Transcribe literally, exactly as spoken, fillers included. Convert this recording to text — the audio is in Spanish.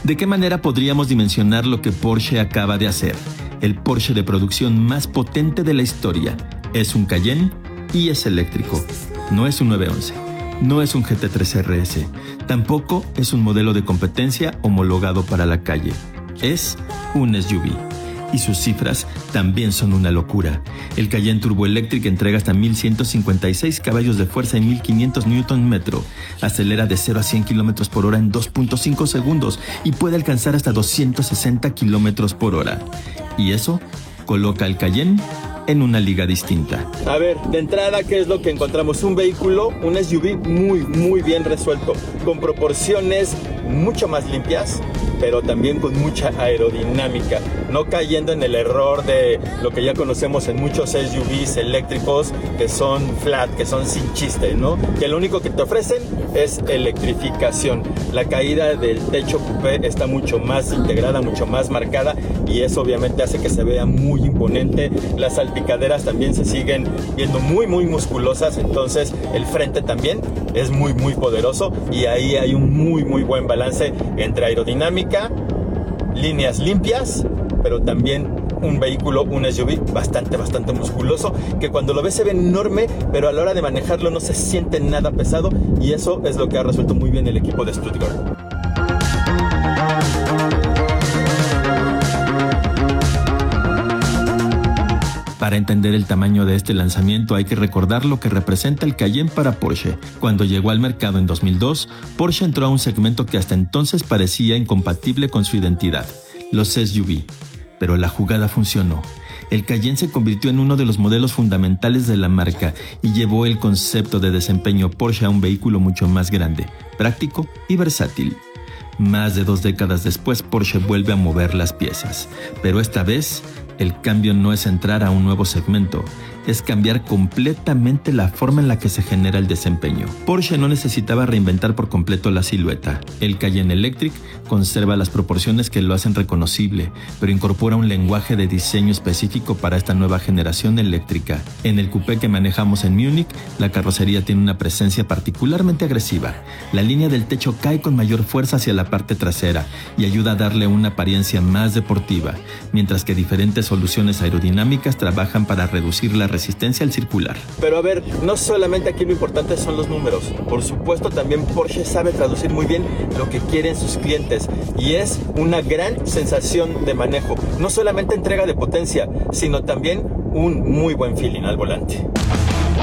¿De qué manera podríamos dimensionar lo que Porsche acaba de hacer? El Porsche de producción más potente de la historia. Es un Cayenne y es eléctrico. No es un nueve once. No es un G T tres R S. Tampoco es un modelo de competencia homologado para la calle. Es un S U V. Y sus cifras también son una locura. El Cayenne Turbo Electric entrega hasta mil ciento cincuenta y seis caballos de fuerza y mil quinientos newton metro. Acelera de cero a cien kilómetros por hora en dos punto cinco segundos y puede alcanzar hasta doscientos sesenta kilómetros por hora. Y eso coloca al Cayenne en una liga distinta. A ver, de entrada, ¿qué es lo que encontramos? Un vehículo, un S U V muy, muy bien resuelto, con proporciones mucho más limpias, pero también con mucha aerodinámica, no cayendo en el error de lo que ya conocemos en muchos S U Vs eléctricos que son flat, que son sin chiste, ¿no? Que lo único que te ofrecen es electrificación. La caída del techo coupé está mucho más integrada, mucho más marcada, y eso obviamente hace que se vea muy imponente. Las salpicaderas también se siguen viendo muy, muy musculosas, entonces el frente también es muy, muy poderoso, y ahí hay un muy, muy buen balance entre aerodinámica, líneas limpias, pero también un vehículo, un S U V bastante, bastante musculoso, que cuando lo ves se ve enorme, pero a la hora de manejarlo no se siente nada pesado, y eso es lo que ha resuelto muy bien el equipo de Stuttgart. Para entender el tamaño de este lanzamiento hay que recordar lo que representa el Cayenne para Porsche. Cuando llegó al mercado en dos mil dos, Porsche entró a un segmento que hasta entonces parecía incompatible con su identidad, los S U V. Pero la jugada funcionó. El Cayenne se convirtió en uno de los modelos fundamentales de la marca y llevó el concepto de desempeño Porsche a un vehículo mucho más grande, práctico y versátil. Más de dos décadas después, Porsche vuelve a mover las piezas, pero esta vez el cambio no es entrar a un nuevo segmento, es cambiar completamente la forma en la que se genera el desempeño. Porsche no necesitaba reinventar por completo la silueta. El Cayenne Electric conserva las proporciones que lo hacen reconocible, pero incorpora un lenguaje de diseño específico para esta nueva generación eléctrica. En el coupé que manejamos en Múnich, la carrocería tiene una presencia particularmente agresiva. La línea del techo cae con mayor fuerza hacia la parte trasera y ayuda a darle una apariencia más deportiva, mientras que diferentes soluciones aerodinámicas trabajan para reducir la resistencia al circular. Pero a ver, no solamente aquí lo importante son los números. Por supuesto, también Porsche sabe traducir muy bien lo que quieren sus clientes, y es una gran sensación de manejo. No solamente entrega de potencia, sino también un muy buen feeling al volante.